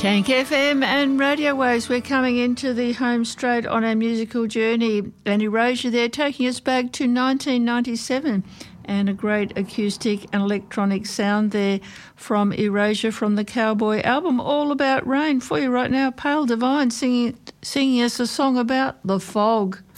Tank FM and Radio Waves, we're coming into the home straight on our musical journey, and Erasure there taking us back to 1997 and a great acoustic and electronic sound there from Erasure from the Cowboy album All About Rain. For you right now, Pale Divine singing us a song about the fog.